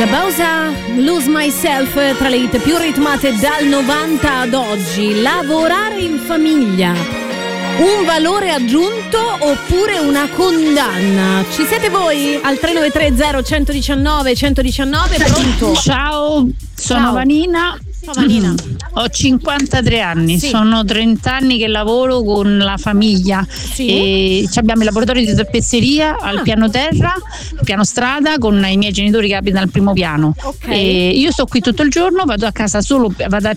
Bowser, Lose Myself, tra le hit più ritmate dal 90 ad oggi. Lavorare in famiglia, un valore aggiunto oppure una condanna? Ci siete voi al 3930 119 119? Pronto? Ciao, sono Vanina. Ciao Vanina. Ho 53 anni, sì. Sono 30 anni che lavoro con la famiglia, sì. E abbiamo il laboratorio di tappezzeria al piano terra, piano strada, con i miei genitori che abitano al primo piano. Okay. E io sto qui tutto il giorno, vado a casa solo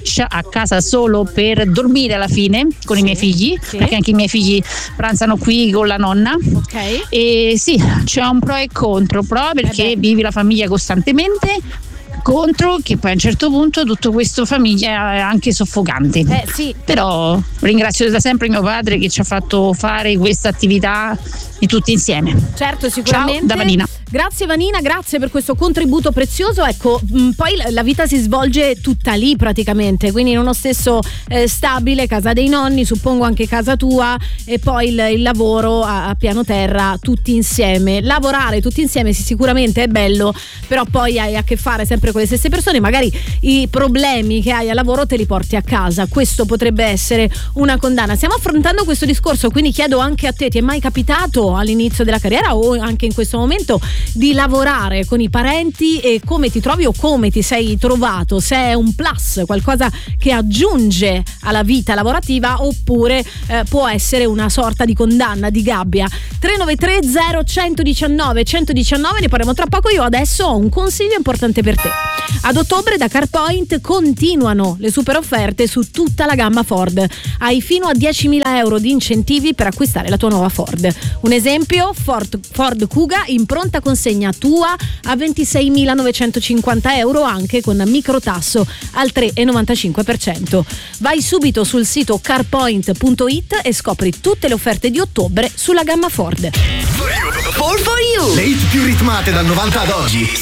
per dormire alla fine con i miei figli, perché anche i miei figli pranzano qui con la nonna. Okay. E sì, c'è un pro e contro. Pro perché vivi la famiglia costantemente, contro che poi a un certo punto tutto questo famiglia è anche soffocante. Sì. Però ringrazio da sempre mio padre che ci ha fatto fare questa attività di tutti insieme. Certo, sicuramente. Ciao da Vanina. Grazie Vanina, grazie per questo contributo prezioso. Ecco, poi la vita si svolge tutta lì praticamente, quindi in uno stesso stabile, casa dei nonni, suppongo anche casa tua, e poi il lavoro a piano terra tutti insieme. Lavorare tutti insieme sicuramente è bello, però poi hai a che fare sempre con le stesse persone, magari i problemi che hai al lavoro te li porti a casa. Questo potrebbe essere una condanna. Stiamo affrontando questo discorso, quindi chiedo anche a te: ti è mai capitato all'inizio della carriera o anche in questo momento di lavorare con i parenti, e come ti trovi o come ti sei trovato? Se è un plus, qualcosa che aggiunge alla vita lavorativa, oppure può essere una sorta di condanna, di gabbia. 3930 119 119, ne parliamo tra poco. Io adesso ho un consiglio importante per te. Ad ottobre da CarPoint continuano le super offerte su tutta la gamma Ford. Hai fino a 10.000 euro di incentivi per acquistare la tua nuova Ford. Un esempio: Ford Kuga in pronta consegna tua a 26.950 euro, anche con microtasso al 3,95%. Vai subito sul sito carpoint.it e scopri tutte le offerte di ottobre sulla gamma Ford. For you. Le hit più ritmate dal 90 ad oggi.